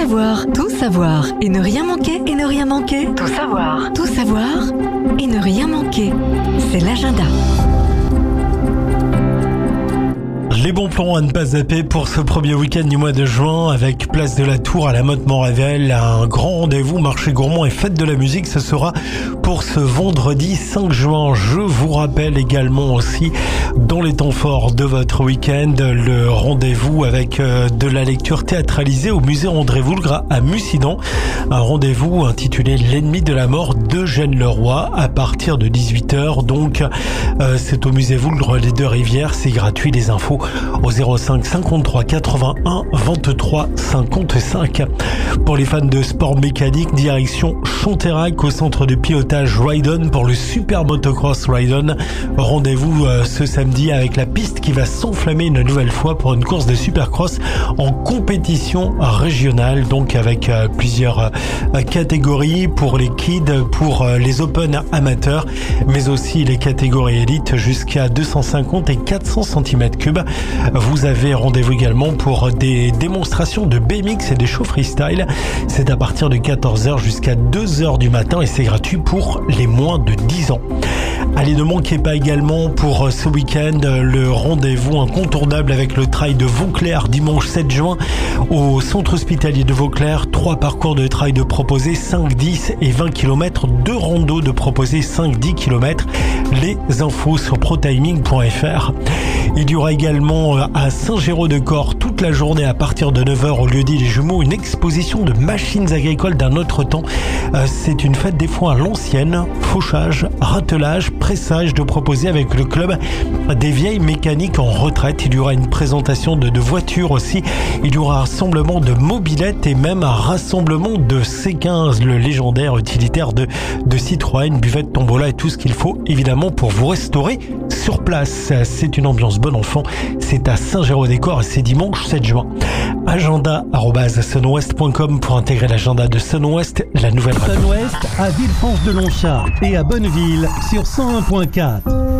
savoir et ne rien manquer, et ne rien manquer. Tout savoir et ne rien manquer. C'est l'agenda. Les bons plans à ne pas zapper pour ce premier week-end du mois de juin avec Place de la Tour à la Motte-Montrével. Un grand rendez-vous, marché gourmand et fête de la musique. Ce sera pour ce vendredi 5 juin. Je vous rappelle également aussi, dans les temps forts de votre week-end, le rendez-vous avec de la lecture théâtralisée au musée André Voulgre à Mussidan. Un rendez-vous intitulé L'ennemi de la mort d'Eugène Leroy à partir de 18h. Donc, c'est au musée Voulgre les Deux-Rivières. C'est gratuit. Les infos au 05 53 81 23 55. Pour les fans de sport mécanique, direction Chonterac au centre de pilotage Ride-On pour le Super Motocross Ride-On. Rendez-vous ce samedi avec la piste qui va s'enflammer une nouvelle fois pour une course de Supercross en compétition régionale, donc avec plusieurs catégories pour les kids, pour les open amateurs, mais aussi les catégories élites jusqu'à 250 et 400 cm3. Vous avez rendez-vous également pour des démonstrations de BMX et des shows freestyle. C'est à partir de 14h jusqu'à 2h du matin et c'est gratuit pour les moins de 10 ans. Allez, ne manquez pas également pour ce week-end le rendez-vous incontournable avec le trail de Vauclair dimanche 7 juin au centre hospitalier de Vauclair. 3 parcours de trail de proposés, 5, 10 et 20 km. 2 randos de proposés, 5, 10 km. Les infos sur protiming.fr. Il y aura également à Saint-Géraud-de-Corps toute la journée à partir de 9h au lieu-dit Les Jumeaux une exposition de machines agricoles d'un autre temps. C'est une fête des foins à l'ancienne, fauchage, ratelage, pressage de proposer avec le club des vieilles mécaniques en retraite. Il y aura une présentation de voitures aussi. Il y aura un rassemblement de mobylettes et même un rassemblement de C15, le légendaire utilitaire de Citroën, buvette, tombola et tout ce qu'il faut évidemment pour vous restaurer sur place. C'est une ambiance bon enfant. C'est à Saint-Géraud-des-Corps et c'est dimanche 7 juin. Agenda@sunwest.com pour intégrer l'agenda de Sunwest, la nouvelle radio. Sunwest à Villefranche-de-Longchamp et à Bonneville sur 101.4.